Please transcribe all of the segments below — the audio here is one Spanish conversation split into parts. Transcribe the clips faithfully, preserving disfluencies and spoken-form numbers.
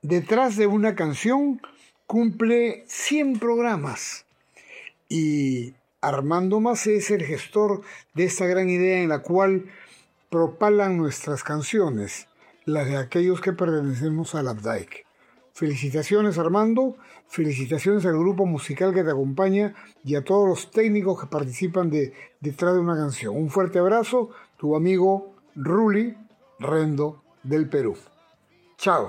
Detrás de una canción cumple cien programas y Armando Macé es el gestor de esta gran idea en la cual propalan nuestras canciones, las de aquellos que pertenecemos al Updike. Felicitaciones, Armando, felicitaciones al grupo musical que te acompaña y a todos los técnicos que participan de detrás de una canción. Un fuerte abrazo, tu amigo Ruli Rendo del Perú. Chao.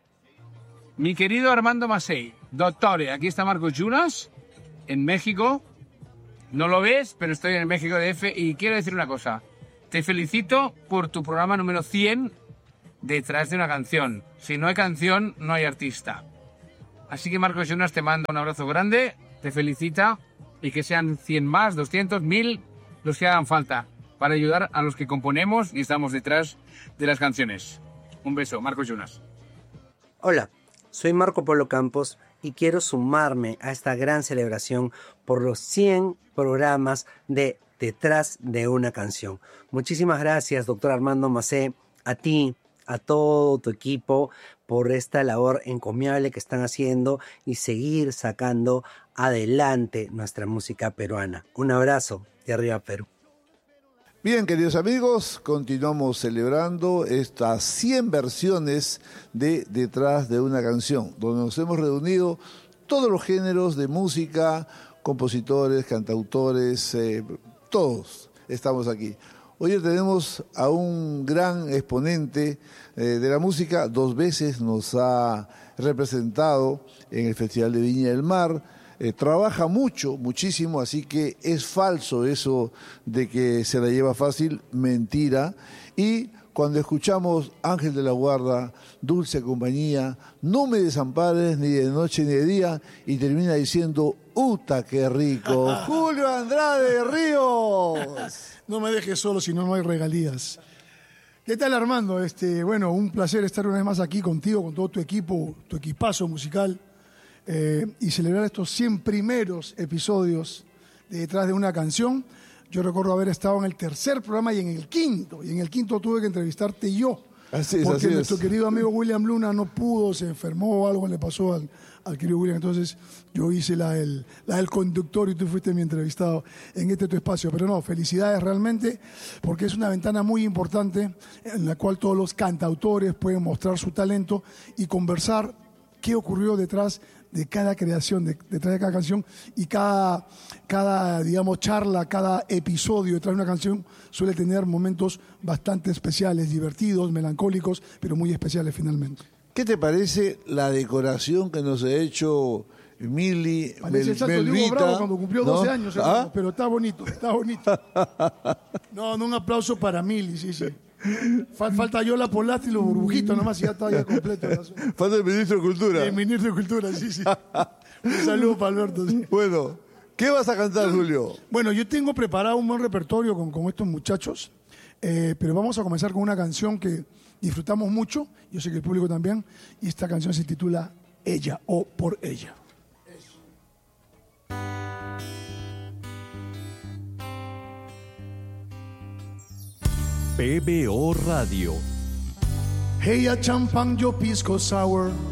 Mi querido Armando Macei, doctore, aquí está Marcos Yunas, en México. No lo ves, pero estoy en México D F y quiero decir una cosa. Te felicito por tu programa número cien, Detrás de una canción. Si no hay canción, no hay artista. Así que Marcos Yunas te manda un abrazo grande, te felicita y que sean cien más, doscientos, mil, los que hagan falta para ayudar a los que componemos y estamos detrás de las canciones. Un beso, Marcos Yunas. Hola, soy Marco Polo Campos y quiero sumarme a esta gran celebración por los cien programas de Detrás de una canción. Muchísimas gracias, doctor Armando Macé, a ti, a todo tu equipo por esta labor encomiable que están haciendo y seguir sacando adelante nuestra música peruana. Un abrazo de arriba Perú. Bien, queridos amigos, continuamos celebrando estas cien versiones de Detrás de una canción, donde nos hemos reunido todos los géneros de música, compositores, cantautores, eh, todos estamos aquí. Hoy tenemos a un gran exponente eh, de la música, dos veces nos ha representado en el Festival de Viña del Mar. Eh, trabaja mucho, muchísimo, así que es falso eso de que se la lleva fácil, mentira. Y cuando escuchamos Ángel de la Guarda, Dulce Compañía, No me desampares ni de noche ni de día, y termina diciendo, ¡uta, qué rico! ¡Julio Andrade Ríos! No me dejes solo, si no, no hay regalías. ¿Qué tal, Armando? Este, bueno, un placer estar una vez más aquí contigo, con todo tu equipo, tu equipazo musical. Eh, y celebrar estos cien primeros episodios de Detrás de una canción. Yo recuerdo haber estado en el tercer programa y en el quinto, y en el quinto tuve que entrevistarte yo, así es, porque así nuestro es. querido amigo William Luna no pudo, se enfermó o algo le pasó al, al querido William, entonces yo hice la del, la del conductor y tú fuiste mi entrevistado en este tu espacio. Pero no, felicidades realmente, porque es una ventana muy importante en la cual todos los cantautores pueden mostrar su talento y conversar qué ocurrió detrás de cada creación, de, detrás de cada canción, y cada, cada, digamos, charla, cada episodio detrás de una canción suele tener momentos bastante especiales, divertidos, melancólicos, pero muy especiales finalmente. ¿Qué te parece la decoración que nos ha hecho Mili, Parece Mel, exacto, Melvita? Diego Bravo cuando cumplió doce ¿no? años, ¿Ah? hermano, pero está bonito, está bonito. No, no, un aplauso para Mili, sí, sí. Falta yo la Polasta y los burbujitos nomás y ya está ya completo. Falta el ministro de Cultura. El ministro de Cultura, sí, sí. Un saludo para Alberto. Sí. Bueno, ¿qué vas a cantar, Julio? Bueno, yo tengo preparado un buen repertorio con, con estos muchachos, eh, pero vamos a comenzar con una canción que disfrutamos mucho, yo sé que el público también, y esta canción se titula Ella o Por Ella. P B O Radio. Ella champán, yo pisco sour.